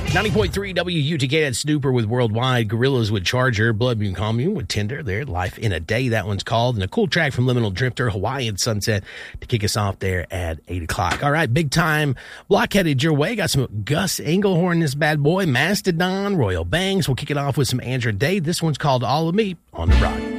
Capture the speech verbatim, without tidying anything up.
ninety point three W U T K, that's Snooper with Worldwide, Gorillas with Charger, Blood Moon Commune with Tinder, there, Life in a Day, that one's called, and a cool track from Liminal Drifter, Hawaiian Sunset, to kick us off there at eight o'clock. All right, big time blockheaded your way. Got some Gus Engelhorn, this bad boy, Mastodon, Royal Bangs. We'll kick it off with some Andra Day. This one's called All of Me on the Rock.